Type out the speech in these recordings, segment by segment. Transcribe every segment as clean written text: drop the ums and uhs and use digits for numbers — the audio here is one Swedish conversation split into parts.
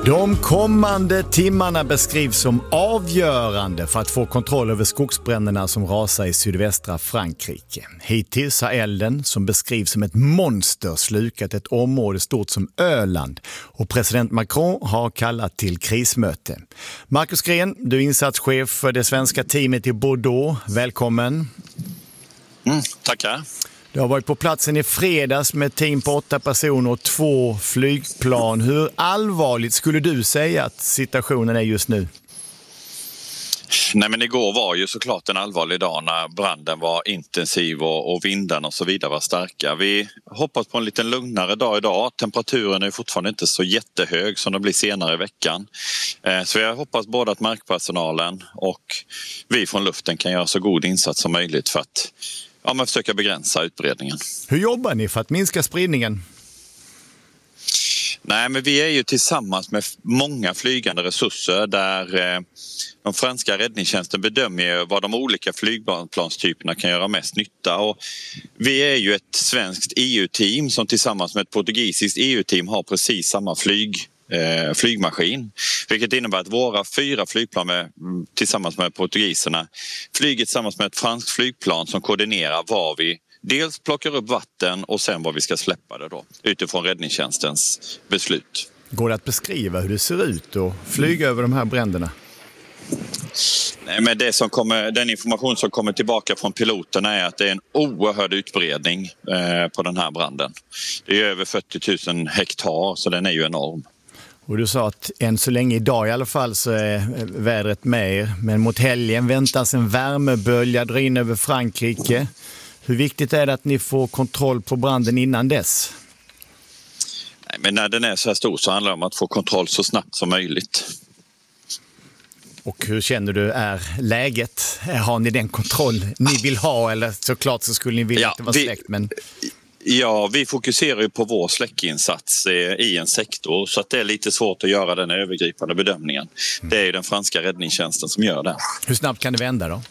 De kommande timmarna beskrivs som avgörande för att få kontroll över skogsbränderna som rasar i sydvästra Frankrike. Hittills har elden, som beskrivs som ett monster, slukat ett område stort som Öland, och president Macron har kallat till krismöte. Marcus Gren, du är insatschef för det svenska teamet i Bordeaux. Välkommen. Tackar. Du har varit på platsen i fredags med ett team på 8 personer och 2 flygplan. Hur allvarligt skulle du säga att situationen är just nu? Nej, men igår var ju såklart en allvarlig dag när branden var intensiv och vindarna och så vidare var starka. Vi hoppas på en lite lugnare dag idag. Temperaturen är fortfarande inte så jättehög som det blir senare i veckan. Så jag hoppas både att markpersonalen och vi från luften kan göra så god insats som möjligt för att försöka begränsa utbredningen. Hur jobbar ni för att minska spridningen? Nej, men vi är ju tillsammans med många flygande resurser där de franska räddningstjänsten bedömer vad de olika flygplanstyperna kan göra mest nytta. Och vi är ju ett svenskt EU-team som tillsammans med ett portugisiskt EU-team har precis samma flygmaskin. Vilket innebär att våra 4 flygplan tillsammans med portugiserna flyger tillsammans med ett franskt flygplan som koordinerar var vi dels plockar upp vatten och sen var vi ska släppa det då utifrån räddningstjänstens beslut. Går det att beskriva hur det ser ut och flyga över de här bränderna? Nej, men den information som kommer tillbaka från piloterna är att det är en oerhörd utbredning på den här branden. Det är över 40 000 hektar, så den är ju enorm. Och du sa att än så länge idag i alla fall så är vädret med er. Men mot helgen väntas en värmebölja dra in över Frankrike. Hur viktigt är det att ni får kontroll på branden innan dess? Nej, men när den är så här stor så handlar det om att få kontroll så snabbt som möjligt. Och hur känner du är läget? Har ni den kontroll ni vill ha, eller såklart så skulle ni vilja att det var släckt? Men... Ja, vi fokuserar ju på vår släckinsats i en sektor så att det är lite svårt att göra den övergripande bedömningen. Det är ju den franska räddningstjänsten som gör det. Hur snabbt kan det vända då?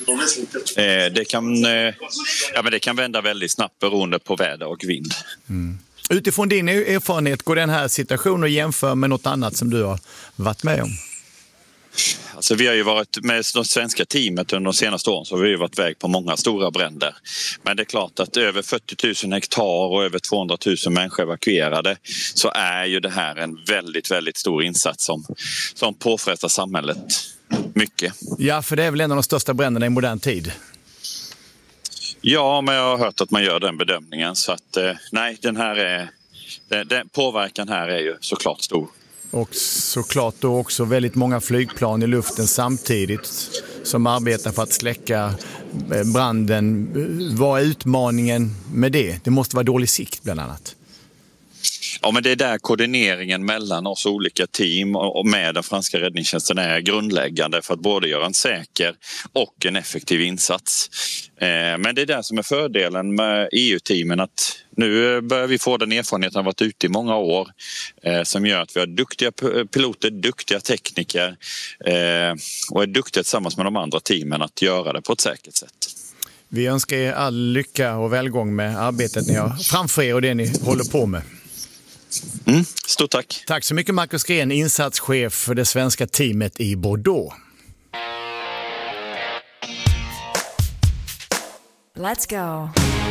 Det kan vända väldigt snabbt beroende på väder och vind. Utifrån din erfarenhet, går den här situationen att jämföra med något annat som du har varit med om? Alltså, vi har ju varit med det svenska teamet under de senaste åren, så vi har ju varit väg på många stora bränder. Men det är klart att över 40 000 hektar och över 200 000 människor evakuerade, så är ju det här en väldigt, väldigt stor insats som påfrestar samhället mycket. Ja, för det är väl en av de största bränderna i modern tid? Ja, men jag har hört att man gör den bedömningen. Så att nej, den påverkan här är ju såklart stor. Och såklart då också väldigt många flygplan i luften samtidigt som arbetar för att släcka branden. Vad är utmaningen med det? Det måste vara dålig sikt bland annat. Ja, men det är där koordineringen mellan oss olika team och med den franska räddningstjänsten är grundläggande för att både göra en säker och en effektiv insats. Men det är där som är fördelen med EU-teamen, att nu börjar vi få den erfarenheten av att varit ute i många år som gör att vi har duktiga piloter, duktiga tekniker och är duktiga tillsammans med de andra teamen att göra det på ett säkert sätt. Vi önskar er all lycka och välgång med arbetet ni har framför er och det ni håller på med. Stort tack. Tack så mycket, Marcus Gren, insatschef för det svenska teamet i Bordeaux. Let's go.